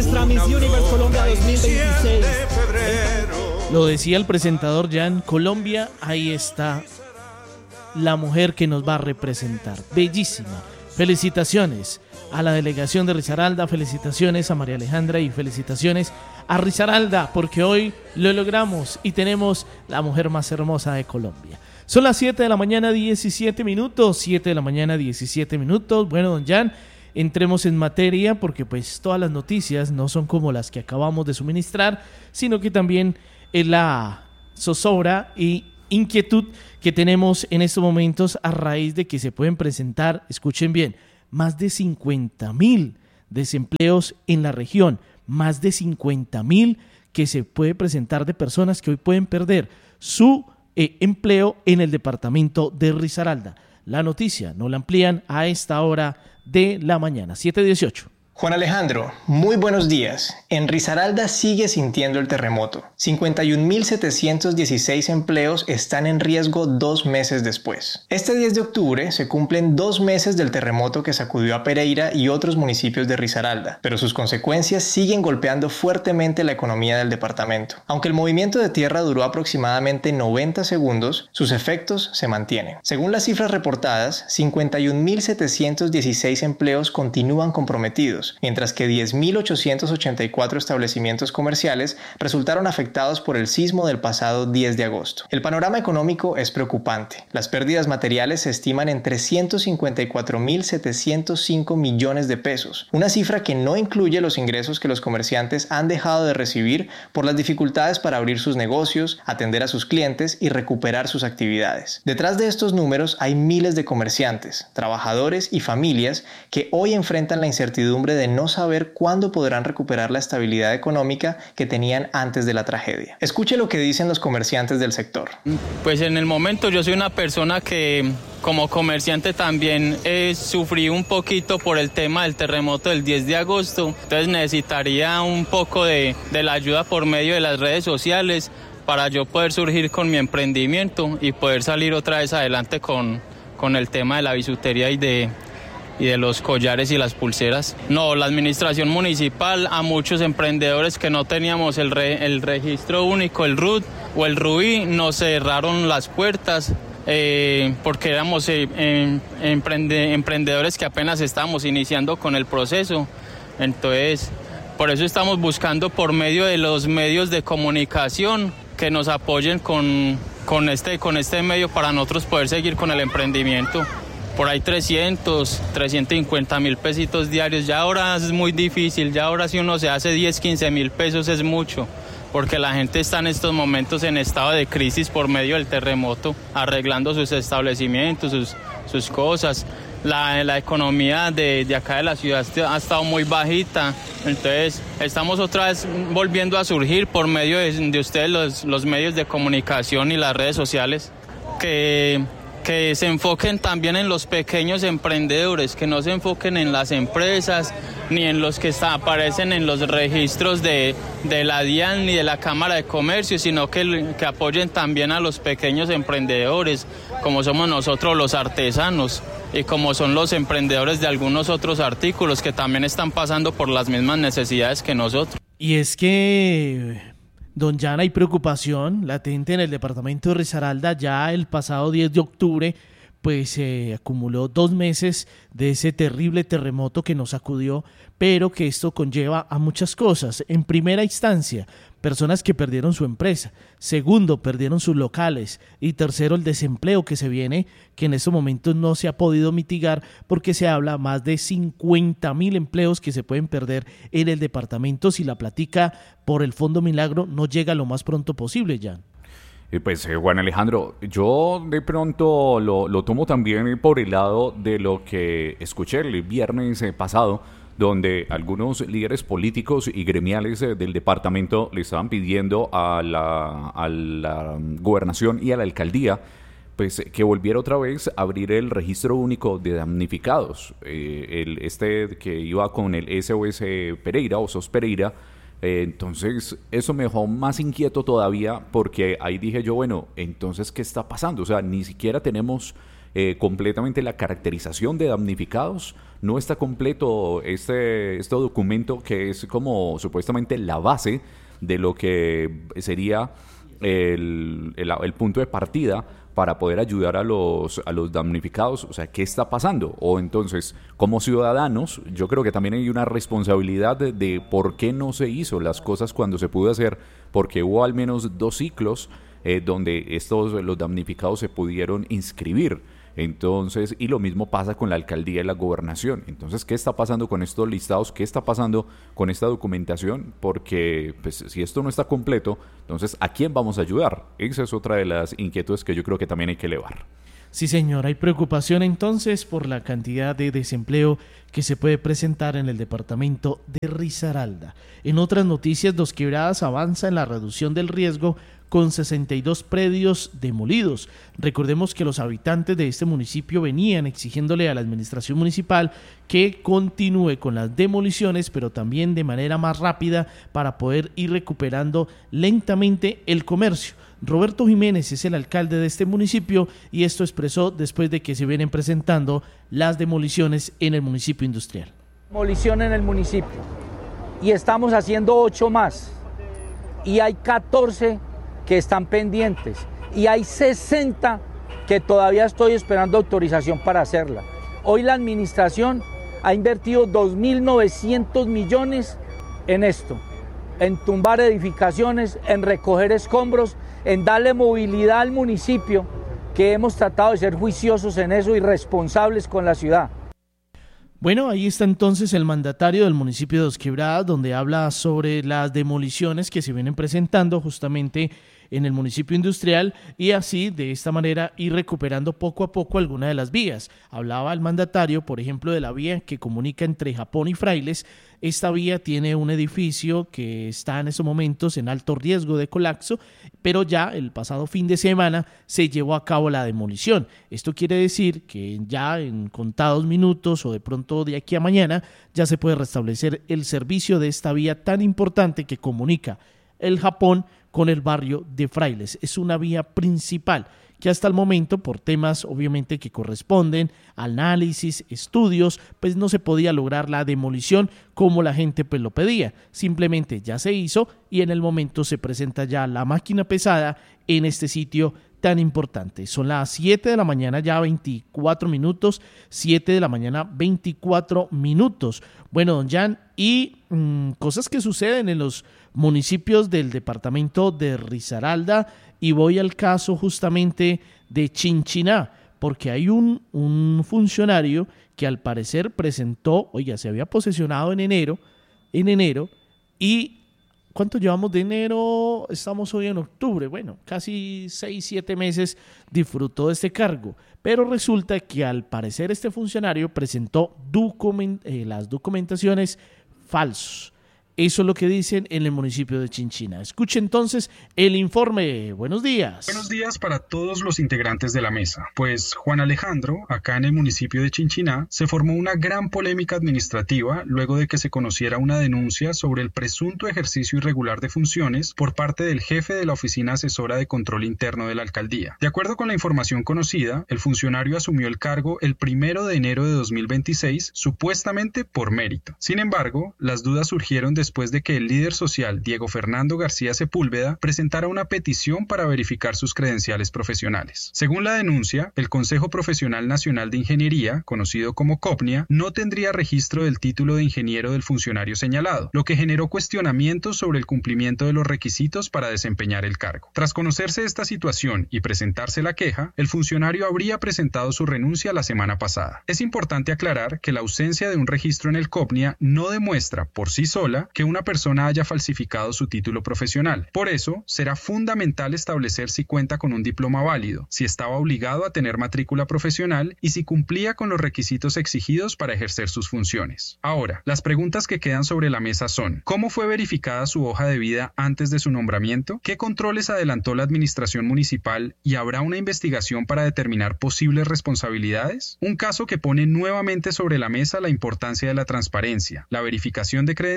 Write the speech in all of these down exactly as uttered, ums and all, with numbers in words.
nuestra Miss Universe Colombia dos mil veintiséis. Lo decía el presentador Jan, Colombia, ahí está la mujer que nos va a representar. Bellísima. Felicitaciones a la delegación de Risaralda, felicitaciones a María Alejandra y felicitaciones a Risaralda, porque hoy lo logramos y tenemos la mujer más hermosa de Colombia. Son las siete de la mañana, diecisiete minutos, siete de la mañana, diecisiete minutos. Bueno, don Jan, entremos en materia porque pues todas las noticias no son como las que acabamos de suministrar, sino que también es la zozobra y inquietud que tenemos en estos momentos a raíz de que se pueden presentar, escuchen bien, más de cincuenta mil desempleos en la región, más de cincuenta mil que se puede presentar de personas que hoy pueden perder su eh, empleo en el departamento de Risaralda. La noticia nos la amplían a esta hora de la mañana, siete dieciocho. Juan Alejandro, muy buenos días. En Risaralda sigue sintiendo el terremoto. cincuenta y un mil setecientos dieciséis empleos están en riesgo dos meses después. Este diez de octubre se cumplen dos meses del terremoto que sacudió a Pereira y otros municipios de Risaralda, pero sus consecuencias siguen golpeando fuertemente la economía del departamento. Aunque el movimiento de tierra duró aproximadamente noventa segundos, sus efectos se mantienen. Según las cifras reportadas, cincuenta y un mil setecientos dieciséis empleos continúan comprometidos, mientras que diez mil ochocientos ochenta y cuatro establecimientos comerciales resultaron afectados por el sismo del pasado diez de agosto. El panorama económico es preocupante. Las pérdidas materiales se estiman en trescientos cincuenta y cuatro mil setecientos cinco millones de pesos, una cifra que no incluye los ingresos que los comerciantes han dejado de recibir por las dificultades para abrir sus negocios, atender a sus clientes y recuperar sus actividades. Detrás de estos números hay miles de comerciantes, trabajadores y familias que hoy enfrentan la incertidumbre de no saber cuándo podrán recuperar la estabilidad económica que tenían antes de la tragedia. Escuche lo que dicen los comerciantes del sector. Pues en el momento yo soy una persona que como comerciante también eh, sufrí un poquito por el tema del terremoto del diez de agosto, entonces necesitaría un poco de, de la ayuda por medio de las redes sociales para yo poder surgir con mi emprendimiento y poder salir otra vez adelante con, con el tema de la bisutería y de y de los collares y las pulseras. No, la administración municipal, a muchos emprendedores que no teníamos el, re, el registro único, el R U T o el RUI, nos cerraron las puertas eh, porque éramos eh, eh, emprende, emprendedores que apenas estábamos iniciando con el proceso. Entonces, por eso estamos buscando por medio de los medios de comunicación que nos apoyen con, con, este, con este medio para nosotros poder seguir con el emprendimiento. Por ahí trescientos, trescientos cincuenta mil pesitos diarios. Ya ahora es muy difícil, ya ahora si uno se hace diez, quince mil pesos es mucho, porque la gente está en estos momentos en estado de crisis por medio del terremoto, arreglando sus establecimientos, sus, sus cosas. La, la economía de, de acá de la ciudad ha estado muy bajita, entonces estamos otra vez volviendo a surgir por medio de, de ustedes, los, los medios de comunicación y las redes sociales, que... que se enfoquen también en los pequeños emprendedores, que no se enfoquen en las empresas ni en los que está, aparecen en los registros de, de la DIAN ni de la Cámara de Comercio, sino que, que apoyen también a los pequeños emprendedores, como somos nosotros los artesanos y como son los emprendedores de algunos otros artículos que también están pasando por las mismas necesidades que nosotros. Y es que... Don Jan, hay preocupación latente en el departamento de Risaralda. Ya el pasado diez de octubre pues se eh, acumuló dos meses de ese terrible terremoto que nos sacudió, pero que esto conlleva a muchas cosas. En primera instancia, personas que perdieron su empresa. Segundo, perdieron sus locales. Y tercero, el desempleo que se viene, que en estos momentos no se ha podido mitigar porque se habla más de cincuenta mil empleos que se pueden perder en el departamento si la plática por el Fondo Milagro no llega lo más pronto posible, Jan. Pues eh, Juan Alejandro, yo de pronto lo, lo tomo también por el lado de lo que escuché el viernes eh, pasado, donde algunos líderes políticos y gremiales eh, del departamento le estaban pidiendo a la, a la gobernación y a la alcaldía pues que volviera otra vez a abrir el registro único de damnificados, eh, el, este que iba con el S O S Pereira o S O S Pereira. Eh, entonces eso me dejó más inquieto todavía, porque ahí dije yo, bueno, entonces ¿qué está pasando? O sea, ni siquiera tenemos eh, completamente la caracterización de damnificados. No está completo este, este documento que es como supuestamente la base de lo que sería el, el, el punto de partida para poder ayudar a los, a los damnificados. O sea, ¿qué está pasando? O entonces, como ciudadanos, yo creo que también hay una responsabilidad de, de por qué no se hizo las cosas cuando se pudo hacer, porque hubo al menos dos ciclos eh, donde estos, los damnificados se pudieron inscribir. Entonces, y lo mismo pasa con la alcaldía y la gobernación. Entonces, ¿qué está pasando con estos listados? ¿Qué está pasando con esta documentación? Porque pues, si esto no está completo, entonces, ¿a quién vamos a ayudar? Esa es otra de las inquietudes que yo creo que también hay que elevar. Sí, señor. Hay preocupación entonces por la cantidad de desempleo que se puede presentar en el departamento de Risaralda. En otras noticias, Dos Quebradas avanza en la reducción del riesgo con sesenta y dos predios demolidos. Recordemos que los habitantes de este municipio venían exigiéndole a la administración municipal que continúe con las demoliciones, pero también de manera más rápida para poder ir recuperando lentamente el comercio. Roberto Jiménez es el alcalde de este municipio y esto expresó después de que se vienen presentando las demoliciones en el municipio industrial. Demolición en el municipio y estamos haciendo ocho más y hay catorce que están pendientes y hay sesenta que todavía estoy esperando autorización para hacerla. Hoy la administración ha invertido dos mil novecientos millones en esto, en tumbar edificaciones, en recoger escombros, en darle movilidad al municipio, que hemos tratado de ser juiciosos en eso y responsables con la ciudad. Bueno, ahí está entonces el mandatario del municipio de Dos Quebradas, donde habla sobre las demoliciones que se vienen presentando justamente en el municipio industrial y así de esta manera ir recuperando poco a poco alguna de las vías. Hablaba el mandatario, por ejemplo, de la vía que comunica entre Japón y Frailes. Esta vía tiene un edificio que está en estos momentos en alto riesgo de colapso, pero ya el pasado fin de semana se llevó a cabo la demolición. Esto quiere decir que ya en contados minutos o de pronto de aquí a mañana ya se puede restablecer el servicio de esta vía tan importante que comunica el Japón con el barrio de Frailes. Es una vía principal que hasta el momento, por temas obviamente que corresponden, análisis, estudios, pues no se podía lograr la demolición como la gente pues lo pedía. Simplemente ya se hizo y en el momento se presenta ya la máquina pesada en este sitio tan importante. Son las siete de la mañana ya veinticuatro minutos, siete de la mañana veinticuatro minutos. Bueno, don Jan, y mmm, cosas que suceden en los municipios del departamento de Risaralda, y voy al caso justamente de Chinchiná, porque hay un, un funcionario que al parecer presentó, oiga, se había posesionado en enero, en enero, y ¿cuánto llevamos de enero? Estamos hoy en octubre, bueno, casi seis, siete meses disfrutó de este cargo, pero resulta que al parecer este funcionario presentó document, eh, las documentaciones falsas. Eso es lo que dicen en el municipio de Chinchiná. Escuche entonces el informe. Buenos días. Buenos días para todos los integrantes de la mesa. Pues Juan Alejandro, acá en el municipio de Chinchiná, se formó una gran polémica administrativa luego de que se conociera una denuncia sobre el presunto ejercicio irregular de funciones por parte del jefe de la Oficina Asesora de Control Interno de la Alcaldía. De acuerdo con la información conocida, el funcionario asumió el cargo el primero de enero de dos mil veintiséis, supuestamente por mérito. Sin embargo, las dudas surgieron de después de que el líder social Diego Fernando García Sepúlveda presentara una petición para verificar sus credenciales profesionales. Según la denuncia, el Consejo Profesional Nacional de Ingeniería, conocido como COPNIA, no tendría registro del título de ingeniero del funcionario señalado, lo que generó cuestionamientos sobre el cumplimiento de los requisitos para desempeñar el cargo. Tras conocerse esta situación y presentarse la queja, el funcionario habría presentado su renuncia la semana pasada. Es importante aclarar que la ausencia de un registro en el COPNIA no demuestra por sí sola que una persona haya falsificado su título profesional. Por eso, será fundamental establecer si cuenta con un diploma válido, si estaba obligado a tener matrícula profesional y si cumplía con los requisitos exigidos para ejercer sus funciones. Ahora, las preguntas que quedan sobre la mesa son: ¿cómo fue verificada su hoja de vida antes de su nombramiento? ¿Qué controles adelantó la administración municipal y habrá una investigación para determinar posibles responsabilidades? Un caso que pone nuevamente sobre la mesa la importancia de la transparencia, la verificación de credenciales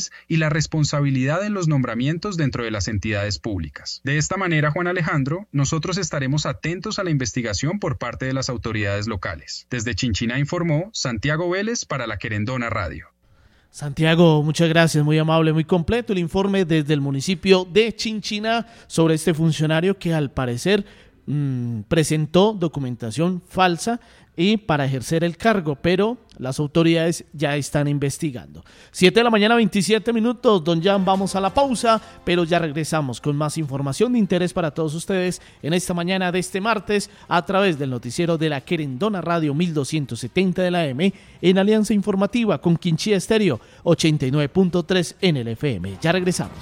electorales y la responsabilidad en los nombramientos dentro de las entidades públicas. De esta manera, Juan Alejandro, nosotros estaremos atentos a la investigación por parte de las autoridades locales. Desde Chinchiná informó Santiago Vélez para La Querendona Radio. Santiago, muchas gracias, muy amable, muy completo el informe desde el municipio de Chinchiná sobre este funcionario que al parecer mmm, presentó documentación falsa y para ejercer el cargo, pero las autoridades ya están investigando. siete de la mañana, veintisiete minutos, don Jan, vamos a la pausa, pero ya regresamos con más información de interés para todos ustedes en esta mañana de este martes a través del noticiero de La Querendona Radio mil doscientos setenta de la A M en alianza informativa con Quinchía Estéreo ochenta y nueve punto tres en el F M. Ya regresamos.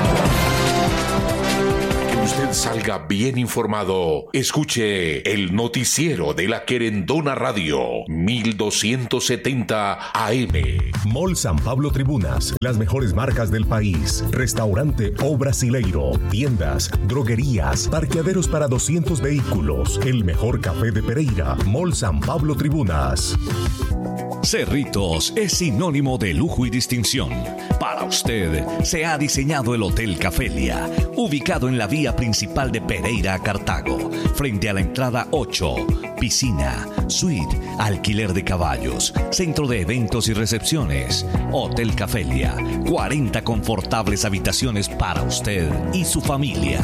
Usted salga bien informado. Escuche el noticiero de La Querendona Radio mil doscientos setenta A M. Mall San Pablo Tribunas, las mejores marcas del país. Restaurante O Brasileiro, tiendas, droguerías, parqueaderos para doscientos vehículos. El mejor café de Pereira. Mall San Pablo Tribunas. Cerritos es sinónimo de lujo y distinción. Para usted se ha diseñado el Hotel Cafelia, ubicado en la vía principal de Pereira a Cartago, frente a la entrada ocho, piscina, suite, alquiler de caballos, centro de eventos y recepciones. Hotel Cafelia, cuarenta confortables habitaciones para usted y su familia.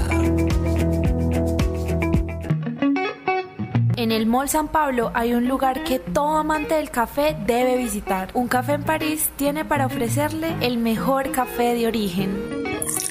En el Mall San Pablo hay un lugar que todo amante del café debe visitar. Un café en París tiene para ofrecerle el mejor café de origen.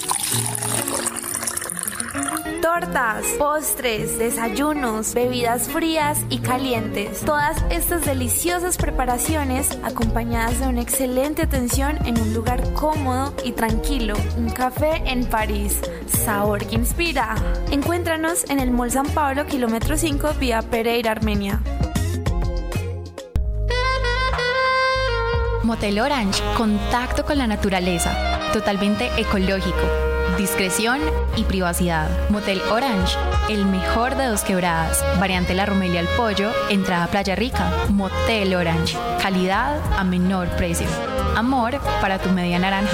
Tortas, postres, desayunos, bebidas frías y calientes. Todas estas deliciosas preparaciones acompañadas de una excelente atención en un lugar cómodo y tranquilo. Un café en París. Sabor que inspira. Encuéntranos en el Mall San Pablo, kilómetro cinco, vía Pereira, Armenia. Motel Orange, contacto con la naturaleza, totalmente ecológico, discreción y privacidad. Motel Orange, el mejor de Dos Quebradas, variante La Romelia al Pollo, entrada Playa Rica. Motel Orange, calidad a menor precio. Amor para tu media naranja.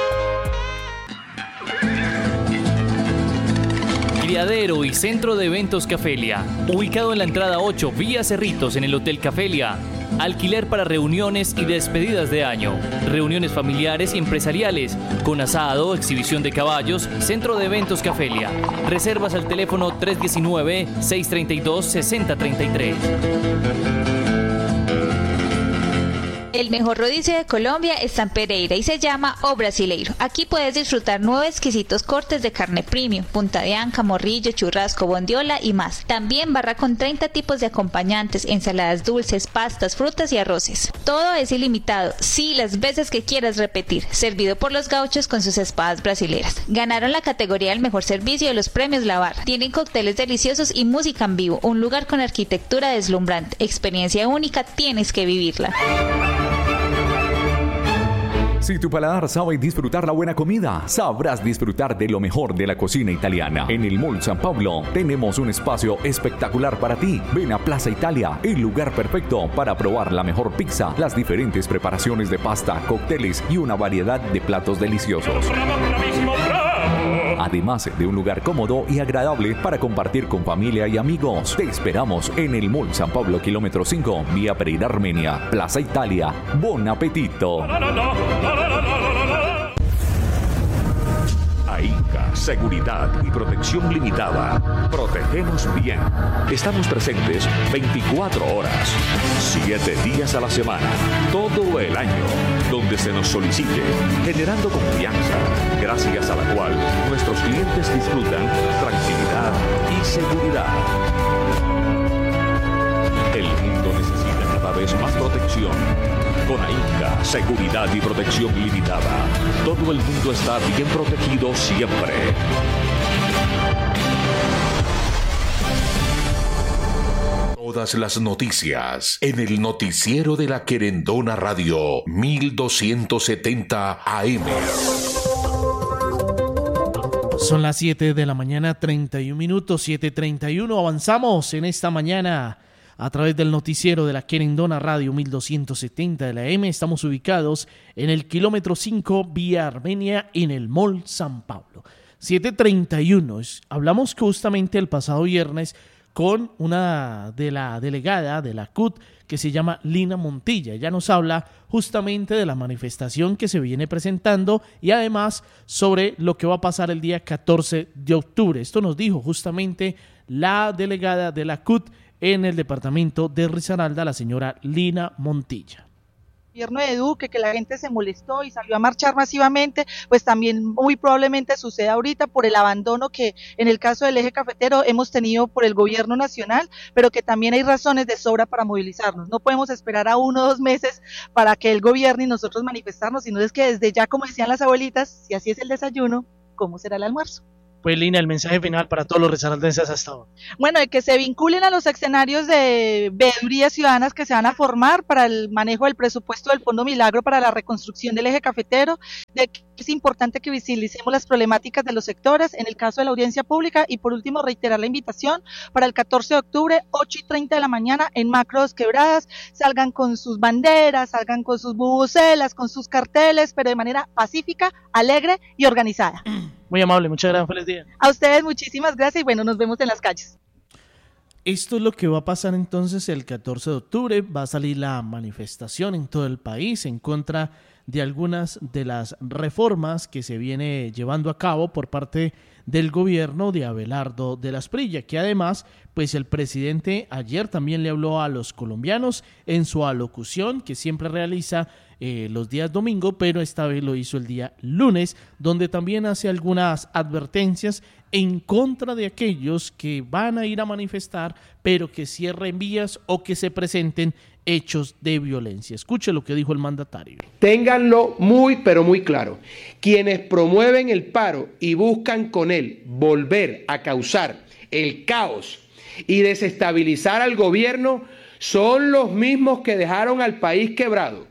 Criadero y Centro de Eventos Cafelia, ubicado en la entrada ocho, vía Cerritos, en el Hotel Cafelia. Alquiler para reuniones y despedidas de año, reuniones familiares y empresariales, con asado, exhibición de caballos, Centro de Eventos Cafelia. Reservas al teléfono tres uno nueve, seis tres dos, seis cero tres tres. El mejor rodicio de Colombia está en Pereira y se llama O Brasileiro. Aquí puedes disfrutar nueve exquisitos cortes de carne premium, punta de anca, morrillo, churrasco, bondiola y más. También barra con treinta tipos de acompañantes, ensaladas dulces, pastas, frutas y arroces. Todo es ilimitado, sí, las veces que quieras repetir. Servido por los gauchos con sus espadas brasileras. Ganaron la categoría del mejor servicio de los premios La Barra. Tienen cócteles deliciosos y música en vivo. Un lugar con arquitectura deslumbrante. Experiencia única, tienes que vivirla. Si tu paladar sabe disfrutar la buena comida, sabrás disfrutar de lo mejor de la cocina italiana. En el Mall San Pablo tenemos un espacio espectacular para ti. Ven a Plaza Italia, el lugar perfecto para probar la mejor pizza, las diferentes preparaciones de pasta, cócteles y una variedad de platos deliciosos. Además de un lugar cómodo y agradable para compartir con familia y amigos. Te esperamos en el Mall San Pablo, kilómetro cinco, vía Pereira, Armenia. Plaza Italia. Bon apetito. AINCA, Seguridad y Protección Limitada. Protegemos bien. Estamos presentes veinticuatro horas, siete días a la semana, todo el año, donde se nos solicite, generando confianza, gracias a la cual nuestros clientes disfrutan tranquilidad y seguridad. El mundo necesita cada vez más protección. Con AINCA, Seguridad y Protección Limitada, todo el mundo está bien protegido siempre. Todas las noticias en el noticiero de La Querendona Radio mil doscientos setenta A M. Son las siete de la mañana, treinta y un minutos, siete treinta y uno. Avanzamos en esta mañana a través del noticiero de la Querendona Radio mil doscientos setenta de la A M. Estamos ubicados en el kilómetro cinco vía Armenia en el Mall San Pablo. siete treinta y uno. Hablamos justamente el pasado viernes con una de la delegada de la C U T que se llama Lina Montilla. Ella nos habla justamente de la manifestación que se viene presentando y además sobre lo que va a pasar el día catorce de octubre. Esto nos dijo justamente la delegada de la C U T en el departamento de Risaralda, la señora Lina Montilla. Gobierno de Duque, que la gente se molestó y salió a marchar masivamente, pues también muy probablemente sucede ahorita por el abandono que en el caso del eje cafetero hemos tenido por el gobierno nacional, pero que también hay razones de sobra para movilizarnos. No podemos esperar a uno o dos meses para que él gobierne y nosotros manifestarnos, sino es que desde ya, como decían las abuelitas, si así es el desayuno, ¿cómo será el almuerzo? Pues Lina, el mensaje final para todos los risaraldenses hasta ahora. Bueno, de que se vinculen a los escenarios de veedurías ciudadanas que se van a formar para el manejo del presupuesto del Fondo Milagro para la reconstrucción del eje cafetero, de que es importante que visibilicemos las problemáticas de los sectores en el caso de la audiencia pública y por último reiterar la invitación para el catorce de octubre, ocho y treinta de la mañana en Macro Dos Quebradas, salgan con sus banderas, salgan con sus bubucelas, con sus carteles, pero de manera pacífica, alegre y organizada. Muy amable, muchas gracias, feliz día. A ustedes muchísimas gracias y bueno, nos vemos en las calles. Esto es lo que va a pasar entonces el catorce de octubre, va a salir la manifestación en todo el país en contra de algunas de las reformas que se viene llevando a cabo por parte del gobierno de Abelardo de la Espriella, que además, pues el presidente ayer también le habló a los colombianos en su alocución que siempre realiza eh, los días domingo, pero esta vez lo hizo el día lunes, donde también hace algunas advertencias en contra de aquellos que van a ir a manifestar, pero que cierren vías o que se presenten hechos de violencia. Escuche lo que dijo el mandatario. Ténganlo muy pero muy claro. Quienes promueven el paro y buscan con él volver a causar el caos y desestabilizar al gobierno son los mismos que dejaron al país quebrado,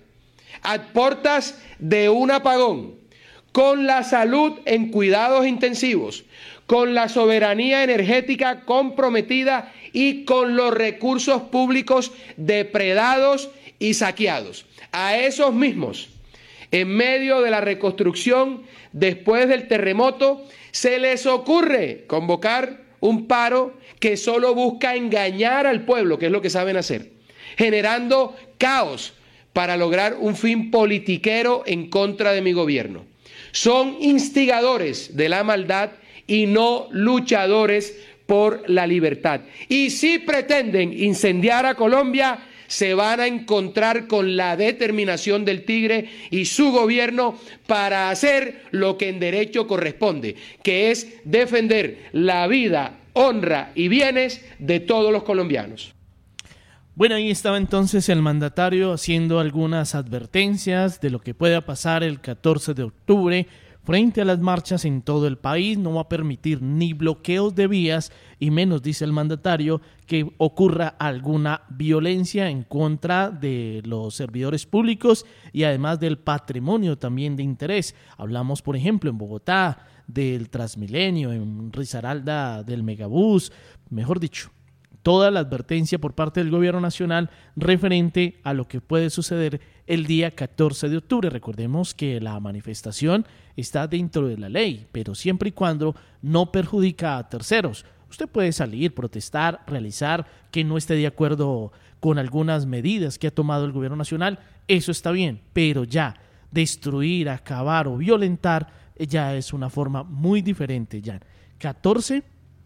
a puertas de un apagón, con la salud en cuidados intensivos, con la soberanía energética comprometida y con los recursos públicos depredados y saqueados. A esos mismos, en medio de la reconstrucción después del terremoto, se les ocurre convocar un paro que solo busca engañar al pueblo, que es lo que saben hacer, generando caos para lograr un fin politiquero en contra de mi gobierno. Son instigadores de la maldad y no luchadores por la libertad. Y si pretenden incendiar a Colombia, se van a encontrar con la determinación del Tigre y su gobierno para hacer lo que en derecho corresponde, que es defender la vida, honra y bienes de todos los colombianos. Bueno, ahí estaba entonces el mandatario haciendo algunas advertencias de lo que pueda pasar el catorce de octubre frente a las marchas en todo el país. No va a permitir ni bloqueos de vías y menos, dice el mandatario, que ocurra alguna violencia en contra de los servidores públicos y además del patrimonio también de interés. Hablamos, por ejemplo, en Bogotá del Transmilenio, en Risaralda del Megabús, mejor dicho, toda la advertencia por parte del gobierno nacional referente a lo que puede suceder el día catorce de octubre. Recordemos que la manifestación está dentro de la ley, pero siempre y cuando no perjudica a terceros. Usted puede salir, protestar, realizar que no esté de acuerdo con algunas medidas que ha tomado el gobierno nacional, eso está bien, pero ya destruir, acabar o violentar ya es una forma muy diferente. Ya catorce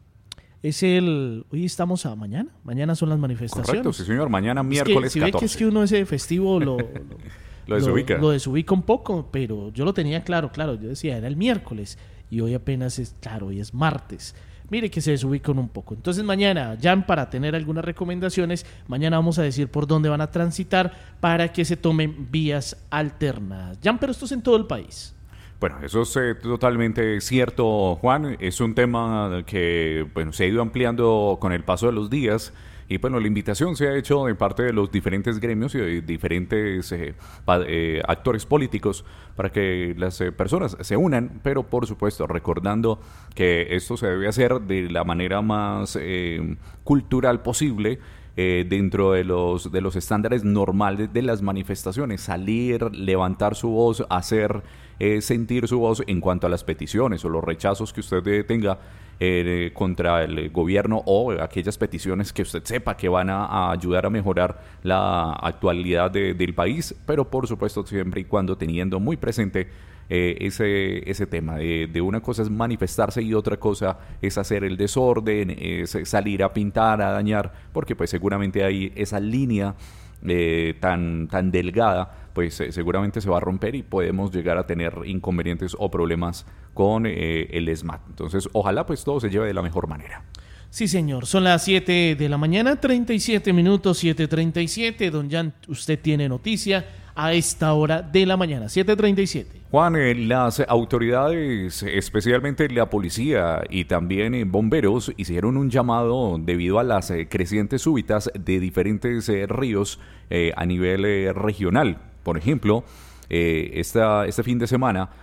es el... Hoy estamos a mañana. Mañana son las manifestaciones. Correcto, sí señor. Mañana miércoles es que, si catorce. Ve que es que uno ese festivo lo... lo, lo desubica. Lo, lo desubica un poco, pero yo lo tenía claro, claro. Yo decía, era el miércoles. Y hoy apenas es... Claro, hoy es martes. Mire que se desubican un poco. Entonces mañana, Jan, para tener algunas recomendaciones, mañana vamos a decir por dónde van a transitar para que se tomen vías alternas. Jan, pero esto es en todo el país. Bueno, eso es eh, totalmente cierto, Juan. Es un tema que bueno, se ha ido ampliando con el paso de los días y bueno, la invitación se ha hecho de parte de los diferentes gremios y de diferentes eh, eh, actores políticos para que las eh, personas se unan, pero por supuesto recordando que esto se debe hacer de la manera más eh, cultural posible, eh, dentro de los, de los estándares normales de las manifestaciones, salir, levantar su voz, hacer eh, sentir su voz en cuanto a las peticiones o los rechazos que usted eh, tenga eh, contra el gobierno o aquellas peticiones que usted sepa que van a, a ayudar a mejorar la actualidad de, del país, pero por supuesto siempre y cuando teniendo muy presente Eh, ese, ese tema de, de una cosa es manifestarse y otra cosa es hacer el desorden, es salir a pintar, a dañar, porque pues seguramente hay esa línea eh, tan, tan delgada, pues eh, seguramente se va a romper y podemos llegar a tener inconvenientes o problemas con eh, el ESMAD. Entonces ojalá pues todo se lleve de la mejor manera. Sí, señor. Son las siete de la mañana, treinta y siete minutos, siete treinta y siete. Don Jan, usted tiene noticia a esta hora de la mañana, siete treinta y siete. Juan, eh, las autoridades, especialmente la policía y también eh, bomberos, hicieron un llamado debido a las eh, crecientes súbitas de diferentes eh, ríos eh, a nivel eh, regional. Por ejemplo, eh, esta, este fin de semana